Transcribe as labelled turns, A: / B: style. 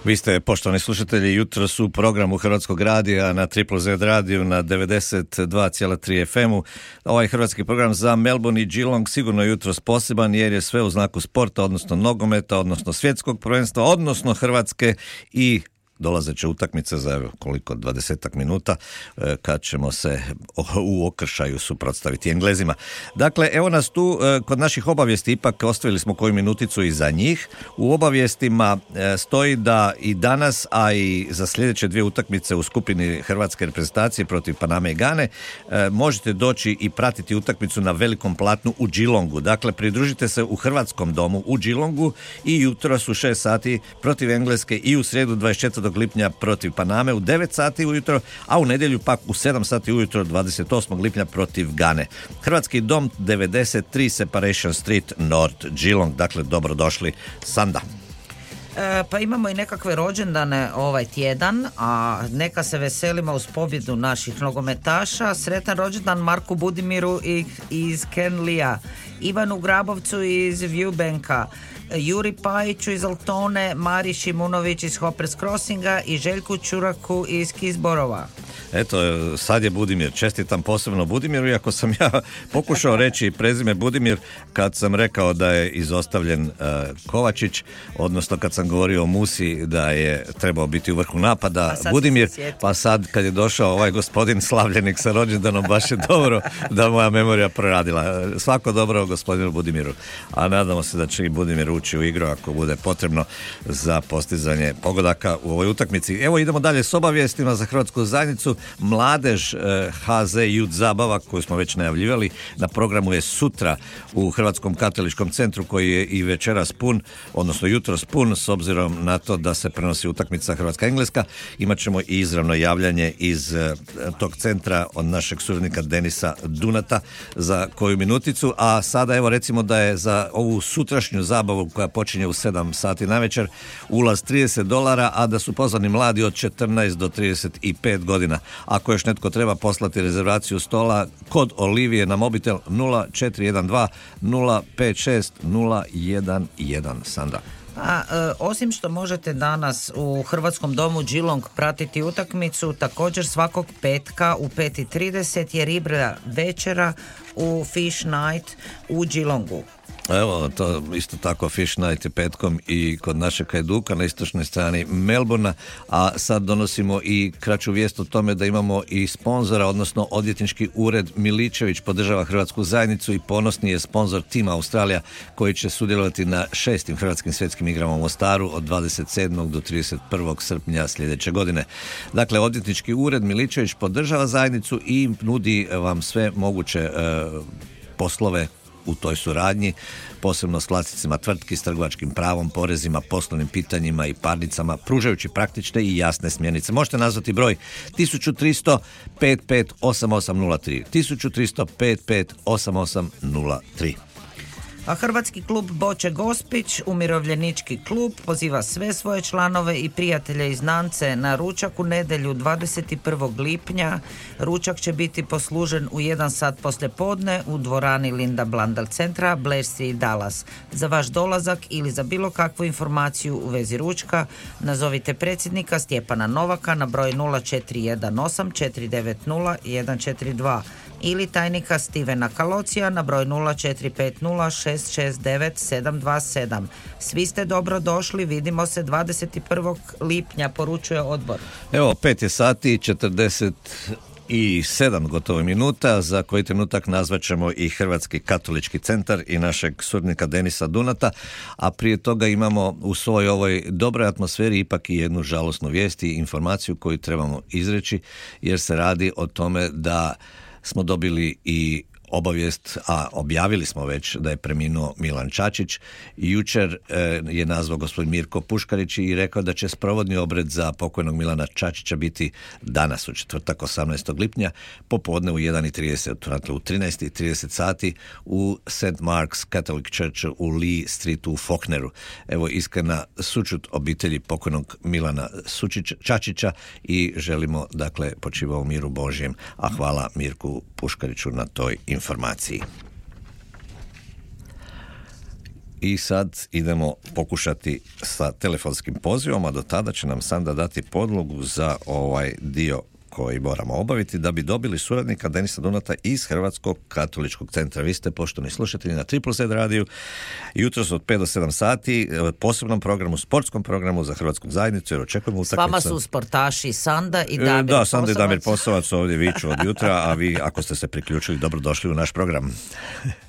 A: Vi ste, poštovani slušatelji, jutros u programu Hrvatskog radija na Triple Z radiju na 92,3 FM-u. Ovaj hrvatski program za Melbourne i Geelong sigurno je jutros poseban jer je sve u znaku sporta, odnosno nogometa, odnosno svjetskog prvenstva, odnosno Hrvatske i dolazeće utakmice za koliko 20 minuta kad ćemo se u okršaju suprotstaviti Englezima. Dakle, evo nas tu kod naših obavijesti, ipak ostavili smo koju minuticu i za njih. U obavijestima stoji da i danas, a i za sljedeće dvije utakmice u skupini hrvatske reprezentacije protiv Paname i Gane možete doći i pratiti utakmicu na velikom platnu u Geelongu. Dakle, pridružite se u Hrvatskom domu u Geelongu i jutros u 6 sati protiv Engleske i u srijedu 24. lipnja protiv Paname u 9 sati ujutro, a u nedjelju pak u 7 sati ujutro 28. lipnja protiv Gane. Hrvatski dom 93 Separation Street North Geelong. Dakle, dobrodošli. Sanda.
B: Pa imamo i nekakve rođendane ovaj tjedan, a neka se veselimo uz pobjedu naših nogometaša. Sretan rođendan Marku Budimiru iz Kenlija, Ivanu Grabovcu iz Viewbanka, Juri Pajiću iz Altone, Mari Šimunović iz Hoppers Crossinga i Željku Čuraku iz Kisborova.
A: Eto, sad je Budimir. Čestitam posebno Budimiru, iako sam ja pokušao reći prezime Budimir kad sam rekao da je izostavljen Kovačić, odnosno kad sam govorio o Musi da je trebao biti u vrhu napada Budimir, pa sad kad je došao ovaj gospodin slavljenik sa rođendanom, baš je dobro da moja memorija proradila. Svako dobro gospodinu Budimiru, a nadamo se da će i Budimir ući u igru ako bude potrebno za postizanje pogodaka u ovoj utakmici. Evo idemo dalje s obavijestima za hrvatsku zajednicu. Mladež HZ Youth Zabava, koju smo već najavljivali, na programu je sutra u Hrvatskom katoličkom centru, koji je i večeras pun, odnosno jutros pun, s obzirom na to da se prenosi utakmica Hrvatska-Engleska. Imat ćemo i izravno javljanje iz tog centra od našeg suradnika Denisa Dunata za koju minuticu, a sada evo recimo da je za ovu sutrašnju zabavu koja počinje u 7 sati navečer ulaz $30, a da su pozvani mladi od 14 do 35 godina. Ako još netko treba poslati rezervaciju stola, kod Olivije na mobitel 0412 056 011. Sandra.
B: Osim što možete danas u Hrvatskom domu Geelong pratiti utakmicu, također svakog petka u 5:30 je riblja večera u Fish Night u Geelongu.
A: Evo, to isto tako Fish Night je petkom i kod našeg Hajduka na istočnoj strani Melbourna, a sad donosimo i kraću vijest o tome da imamo i sponzora, odnosno odvjetnički ured Miličević podržava hrvatsku zajednicu i ponosni je sponzor tima Australija koji će sudjelovati na 6. hrvatskim svjetskim igrama u Mostaru od 27. do 31. srpnja sljedeće godine. Dakle, odvjetnički ured Miličević podržava zajednicu i nudi vam sve moguće poslove u toj suradnji, posebno s vlasnicima tvrtki, s trgovačkim pravom, porezima, poslovnim pitanjima i parnicama, pružajući praktične i jasne smjernice. Možete nazvati broj 1300 55 8803 1300 55 8803.
B: A Hrvatski klub Boče Gospić, umirovljenički klub, poziva sve svoje članove i prijatelje i znance na ručak u nedjelju 21. lipnja. Ručak će biti poslužen u 1 sat poslijepodne u dvorani Linda Blandal centra, Blair Street, Dallas. Za vaš dolazak ili za bilo kakvu informaciju u vezi ručka nazovite predsjednika Stjepana Novaka na broj 0418 490 142 ili tajnika Stevena Kalocija na broj 0450 669 727. Svi ste dobro došli, vidimo se 21. lipnja, poručuje odbor.
A: Evo, 5 je sati 47 gotovo minuta, za koji trenutak nazvat ćemo i Hrvatski katolički centar i našeg suradnika Denisa Dunata, a prije toga imamo u svojoj ovoj dobroj atmosferi ipak i jednu žalosnu vijest i informaciju koju trebamo izreći, jer se radi o tome da smo dobili i obavijest, a objavili smo već da je preminuo Milan Čačić. Jučer je nazvao gospodin Mirko Puškarić i rekao da će sprovodni obred za pokojnog Milana Čačića biti danas u četvrtak 18. lipnja popodne u 1:30, dakle u 13:30 sati u St. Mark's Catholic Church u Lee Streetu u Faulkneru. Evo, iskrena sućut obitelji pokojnog Milana Čačića i želimo, dakle, počiva u miru Božjem, a hvala Mirku Puškariću na toj informaciji. I sad idemo pokušati sa telefonskim pozivom, a do tada će nam Sanda dati podlogu za ovaj dio koji moramo obaviti da bi dobili suradnika Denisa Dunata iz Hrvatskog katoličkog centra. Vi ste poštovani slušatelji na Triple Z radiju, jutros od 5 do 7 sati, posebnom programu, sportskom programu za Hrvatsku zajednicu, jer očekujemo utakmicu.
B: S vama su sportaši Sanda i Damir Posavac.
A: Da, Sanda i Damir Posavac ovdje viču od jutra, a vi ako ste se priključili, dobrodošli u naš program.